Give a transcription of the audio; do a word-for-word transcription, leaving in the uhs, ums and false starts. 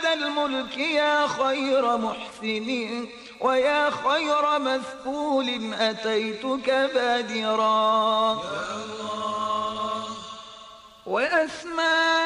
ذا الملك يا خير محسن ويا خير مثقول أتيتك بادرا وأسماء